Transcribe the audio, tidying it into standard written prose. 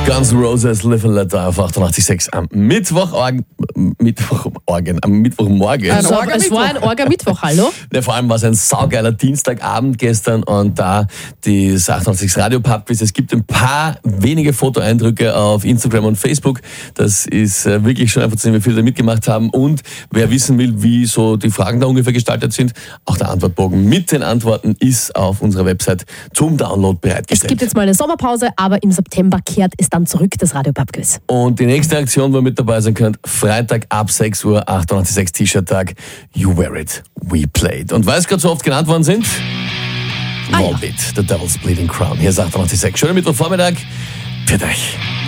Guns N' Roses, Live and Let Die auf 88.6 am Mittwochmorgen. Also, es war ein Orga-Mittwoch, hallo? Ja, vor allem war es ein saugeiler Dienstagabend gestern und da das 88 Radio Pub-Quiz. Es gibt ein paar wenige Fotoeindrücke auf Instagram und Facebook. Das ist wirklich schon einfach zu sehen, wie viele da mitgemacht haben. Und wer wissen will, wie so die Fragen da ungefähr gestaltet sind, auch der Antwortbogen mit den Antworten ist auf unserer Website zum Download bereitgestellt. Es gibt jetzt mal eine Sommerpause, aber im September kehrt es dann zurück, das Radio Pub-Quiz. Und die nächste Aktion, wo ihr mit dabei sein könnt, Freitag ab 6 Uhr, 88.6 T-Shirt-Tag, You Wear It, We Played. Und weil es gerade so oft genannt worden sind, Volbeat, The Devil's Bleeding Crown. Hier ist 88.6. Schönen Mittwochvormittag. Für euch.